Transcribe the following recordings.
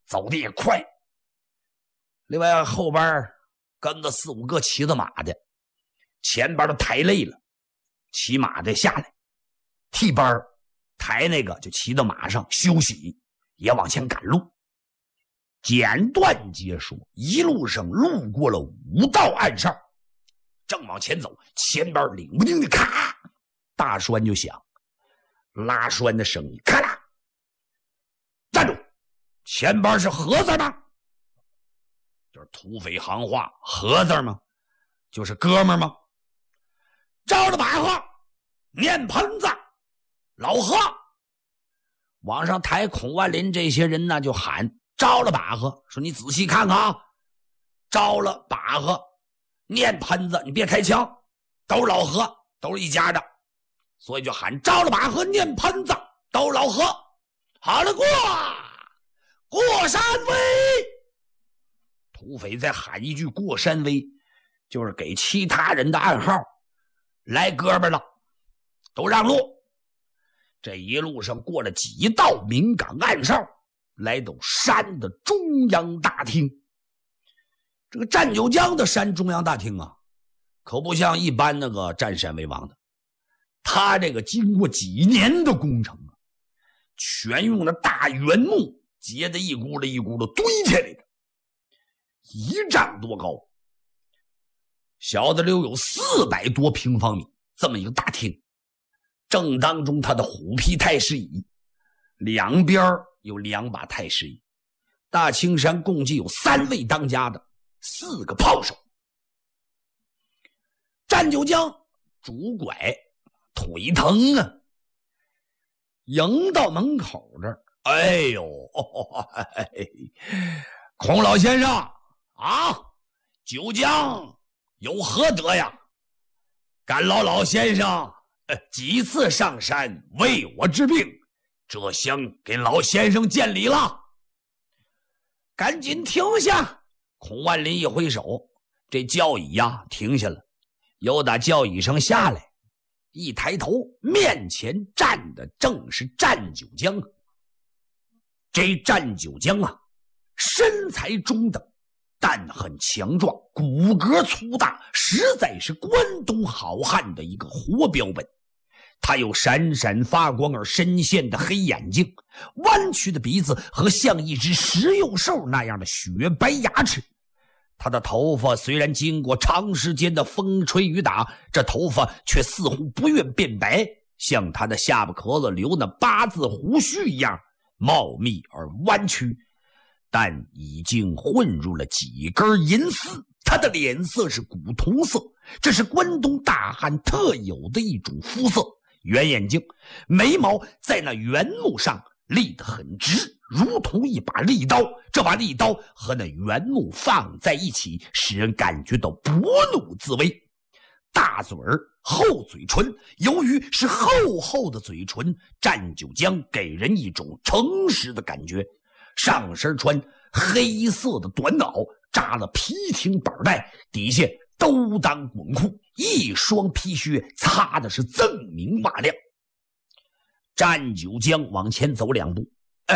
走的也快。另外后边跟着4、5个骑着马的，前边都抬累了，骑马的下来，替班抬那个就骑到马上休息，也往前赶路。简短截说，一路上路过了5道暗哨，正往前走，前边领不丁的咔，大栓就响，拉栓的声音，咔啦，站住！前边是何字吗？就是土匪行话，何字吗？就是哥们吗？招了把喝，念盆子，老何。往上抬孔万林这些人呢，就喊招了把喝，说你仔细看看啊，招了把喝，念盆子，你别开枪，都是老何，都是一家的，所以就喊招了把喝，念盆子，都是老何。好了，过山威。土匪再喊一句过山威，就是给其他人的暗号，来哥们了，都让路。这一路上过了几道敏感暗哨，来到山的中央大厅。这个占九江的山中央大厅啊，可不像一般那个占山为王的，他这个经过几年的工程啊，全用了大原木结的一股的一股的堆起来的，1丈多高，小的溜有400多平方米，这么一个大厅。正当中他的虎皮太师椅，两边有2把太师椅。大青山共计有3位当家的，4个炮手。占九江拄拐腿疼啊，迎到门口这儿，哎呦，孔老先生啊，九江有何德呀？甘老先生几次上山为我治病，这厢给老先生见礼了。赶紧停下！孔万林一挥手，这教椅呀停下了，又打教椅上下来，一抬头，面前站的正是占九江。这占九江啊，身材中等，但很强壮，骨骼粗大，实在是关东好汉的一个活标本。他有闪闪发光而深陷的黑眼睛，弯曲的鼻子和像一只食肉兽那样的雪白牙齿。他的头发虽然经过长时间的风吹雨打，这头发却似乎不愿变白，像他的下巴壳子留那8字胡须一样茂密而弯曲，但已经混入了几根银丝。他的脸色是古铜色，这是关东大汉特有的一种肤色。圆眼睛，眉毛在那原木上立得很直，如同一把利刀。这把利刀和那原木放在一起，使人感觉到不怒自威。大嘴儿，厚嘴唇，由于是厚厚的嘴唇，占九江给人一种诚实的感觉。上身穿黑色的短袄，扎了皮挺板带，底下兜裆滚裤，一双皮靴擦的是锃明瓦亮。占九江往前走2步，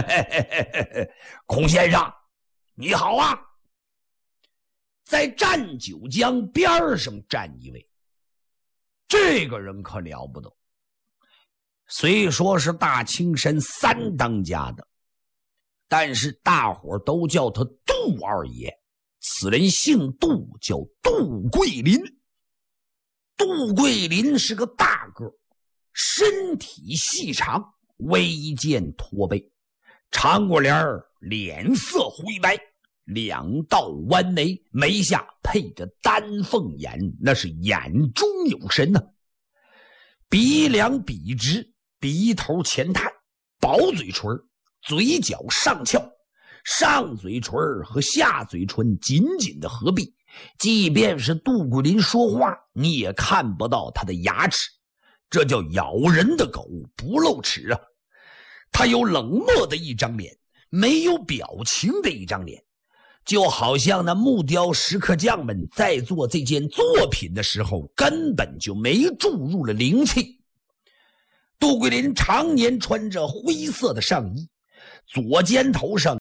孔先生你好啊。在占九江边上站一位，这个人可了不得，虽说是大青山3当家的，但是大伙都叫他杜二爷。此人姓杜，叫杜桂林。杜桂林是个大个，身体细长，微肩驼背，长过脸，脸色灰白，2道弯眉，眉下配着丹凤眼，那是眼中有神啊。鼻梁笔直，鼻头前探，薄嘴唇，嘴角上翘，上嘴唇和下嘴唇紧紧的合闭，即便是杜桂林说话，你也看不到他的牙齿，这叫咬人的狗不露齿啊。他有冷漠的一张脸，没有表情的一张脸，就好像那木雕石刻匠们在做这件作品的时候根本就没注入了灵气。杜桂林常年穿着灰色的上衣，左肩头上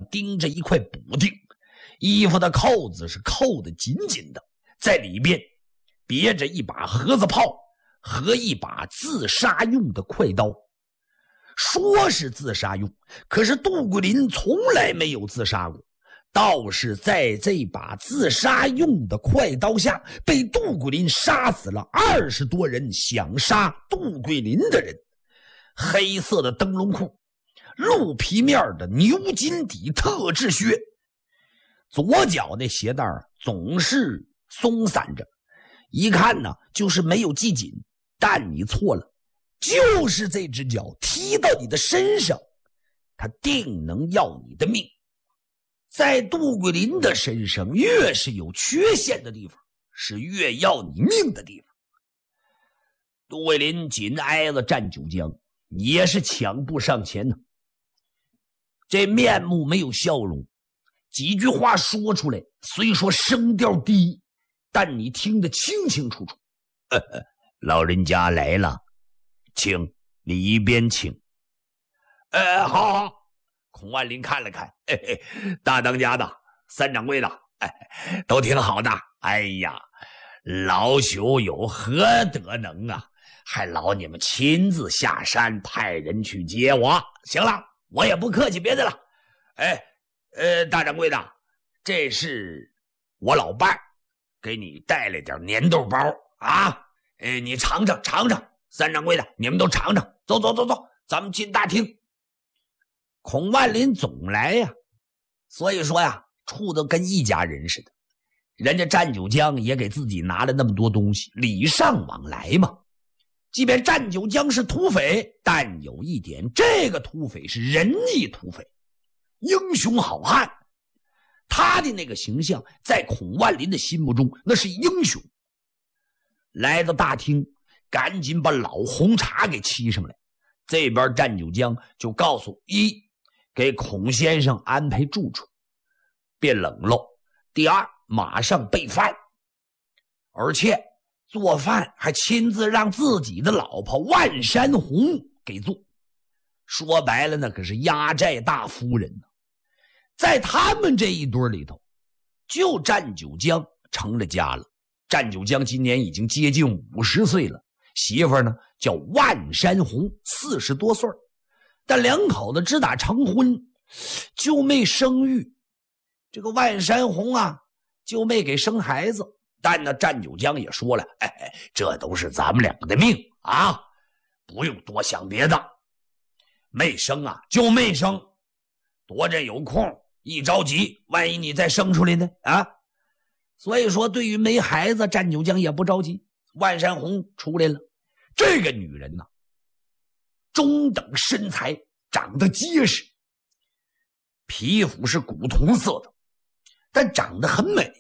钉着一块补丁，衣服的扣子是扣得紧紧的，在里边别着一把盒子炮和一把自杀用的快刀。说是自杀用，可是杜桂林从来没有自杀过，倒是在这把自杀用的快刀下被杜桂林杀死了20多人想杀杜桂林的人。黑色的灯笼裤，鹿皮面的牛筋底特制靴，左脚那鞋带总是松散着，一看呢就是没有系紧。但你错了，就是这只脚踢到你的身上，他定能要你的命。在杜桂林的身上，越是有缺陷的地方，是越要你命的地方。杜桂林紧挨着战九江，也是抢步上前呢。这面目没有笑容，几句话说出来，虽说声调低，但你听得清清楚楚。老人家来了，请里边请。好好。孔万林看了看，大当家的、三掌柜的，都挺好的。哎呀，老朽有何德能啊？还劳你们亲自下山派人去接我。行了，我也不客气别的了。大掌柜的，这是我老伴儿给你带来点粘豆包啊。你尝尝尝尝。三掌柜的，你们都尝尝。走走走走，咱们进大厅。孔万林总来呀，所以说呀，处得跟一家人似的。人家战九江也给自己拿了那么多东西，礼尚往来嘛。即便战九江是土匪，但有一点，这个土匪是仁义土匪，英雄好汉。他的那个形象在孔万林的心目中那是英雄。来到大厅，赶紧把老红茶给沏上来。这边战九江就告诉给孔先生安排住处，别冷落。第二，马上备饭，而且做饭还亲自让自己的老婆万山红给做。说白了那可是压寨大夫人呢。在他们这一堆里头，就战九江成了家了。战九江今年已经接近50岁了，媳妇呢叫万山红，40多岁，但两口子只打成婚就没生育。这个万山红啊就没给生孩子。但呢战九江也说了，这都是咱们两个的命啊，不用多想别的。没生啊就没生，多着有空，一着急万一你再生出来呢啊。所以说对于没孩子，战九江也不着急。万山红出来了，这个女人呢，中等身材，长得结实，皮肤是古铜色的，但长得很美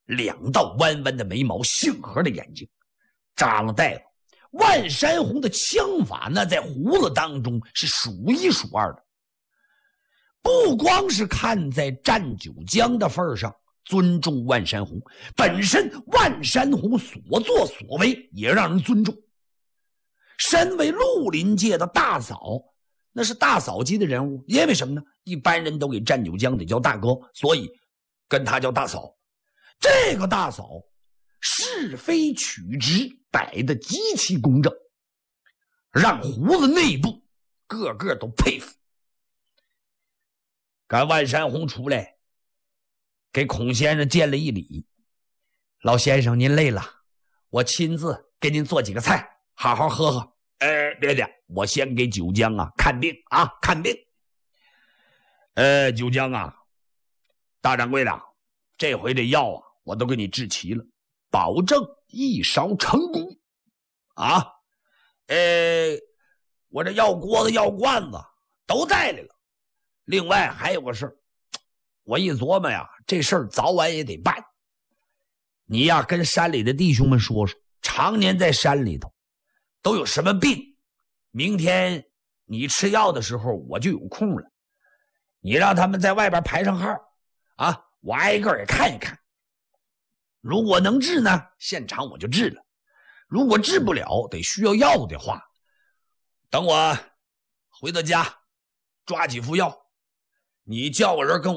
，2道弯弯的眉毛，杏核的眼睛，扎了带子。万山红的枪法那在胡子当中是数1数2的。不光是看在战九江的份上尊重万山红，本身万山红所作所为也让人尊重。身为绿林界的大嫂，那是大嫂级的人物，因为什么呢？一般人都给战九江得叫大哥，所以跟他叫大嫂。这个大嫂是非曲直摆得极其公正，让胡子内部个个都佩服。赶万山红出来，给孔先生见了一礼。老先生您累了，我亲自给您做几个菜，好好喝喝。别，我先给九江啊看病啊，看病。九江啊，大掌柜的，这回这药啊我都给你治齐了，保证一烧成功啊。我这药锅子药罐子都带来了。另外还有个事儿，我一琢磨呀，这事儿早晚也得办。你呀跟山里的弟兄们说说，常年在山里头都有什么病，明天你吃药的时候我就有空了，你让他们在外边排上号啊，我挨个也看一看。如果能治呢，现场我就治了；如果治不了，得需要药的话，等我回到家抓几副药，你叫个人跟我